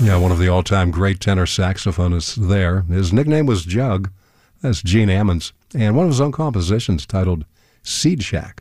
Yeah, one of the all-time great tenor saxophonists there. His nickname was Jug. That's Gene Ammons. And one of his own compositions titled Seed Shack.